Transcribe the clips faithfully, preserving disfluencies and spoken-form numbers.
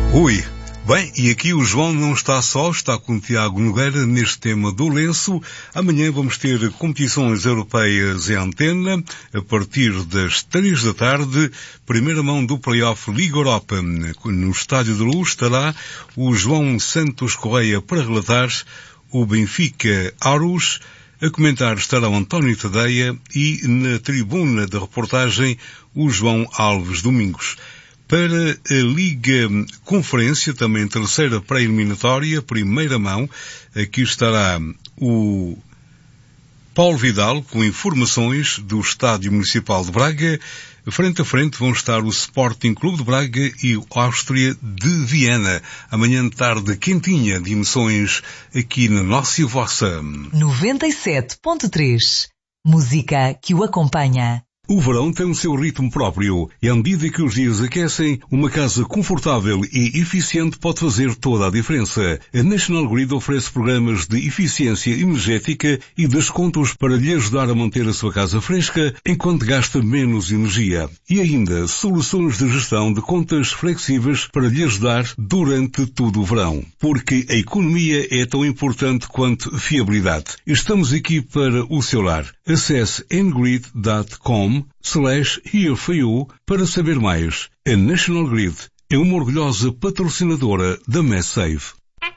Ui, bem, e aqui o João não está só, está com o Tiago Nogueira neste tema do lenço. Amanhã vamos ter competições europeias em antena, a partir das três da tarde, primeira mão do Play-off Liga Europa. No Estádio da Luz estará o João Santos Correia para relatar o Benfica Aarhus. A comentar estará o António Tadeia e na tribuna da reportagem o João Alves Domingos. Para a Liga Conferência, também terceira pré-eliminatória, primeira mão, aqui estará o Paulo Vidal com informações do Estádio Municipal de Braga. Frente a frente vão estar o Sporting Clube de Braga e o Áustria de Viena. Amanhã tarde quentinha de emoções aqui na nossa e vossa noventa e sete ponto três. Música que o acompanha. O verão tem o seu ritmo próprio e à medida que os dias aquecem, uma casa confortável e eficiente pode fazer toda a diferença. A National Grid oferece programas de eficiência energética e descontos para lhe ajudar a manter a sua casa fresca enquanto gasta menos energia. E ainda soluções de gestão de contas flexíveis para lhe ajudar durante todo o verão. Porque a economia é tão importante quanto fiabilidade. Estamos aqui para o seu lar. Acesse n grid ponto com slash here for you para saber mais. A National Grid é uma orgulhosa patrocinadora da MassSave.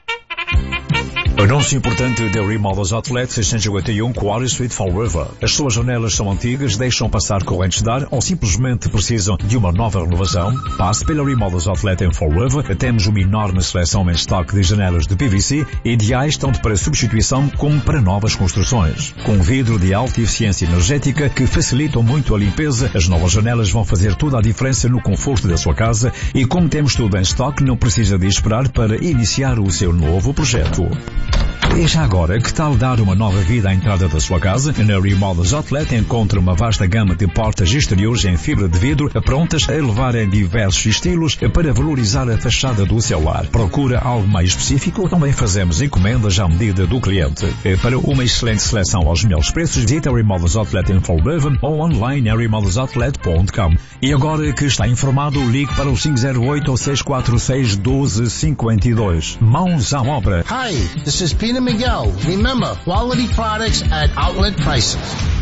Anúncio importante da Remodels Outlet seiscentos e cinquenta e um Quarry Street, Fall River. As suas janelas são antigas, deixam passar correntes de ar ou simplesmente precisam de uma nova renovação? Passe pela Remodels Outlet em Fall River. Temos uma enorme seleção em estoque de janelas de P V C, ideais tanto para substituição como para novas construções. Com vidro de alta eficiência energética que facilitam muito a limpeza, as novas janelas vão fazer toda a diferença no conforto da sua casa e como temos tudo em estoque, não precisa de esperar para iniciar o seu novo projeto. E já agora, que tal dar uma nova vida à entrada da sua casa? Na Remodels Outlet encontra uma vasta gama de portas exteriores em fibra de vidro, prontas a elevar em diversos estilos para valorizar a fachada do seu lar. Procura algo mais específico? Também fazemos encomendas à medida do cliente. Para uma excelente seleção aos melhores preços, visite a Remodels Outlet em Fall River ou online a remodels outlet ponto com. E agora que está informado, ligue para o cinco zero oito ou seis quatro seis um dois cinco dois. Mãos à obra. Hi, this is Peter Miguel. Remember, quality products at outlet prices.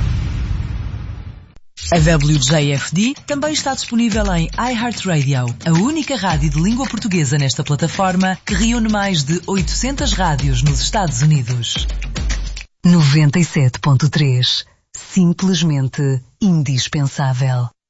A W J F D também está disponível em iHeartRadio, a única rádio de língua portuguesa nesta plataforma que reúne mais de oitocentas rádios nos Estados Unidos. noventa e sete ponto três. Simplesmente indispensável.